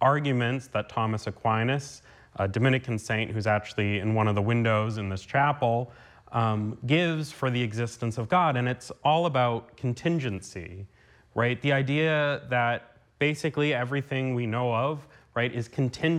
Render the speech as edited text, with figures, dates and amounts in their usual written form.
arguments that Thomas Aquinas, a Dominican saint who's actually in one of the windows in this chapel, gives for the existence of God. And it's all about contingency, right? The idea that basically everything we know of, right, is contingent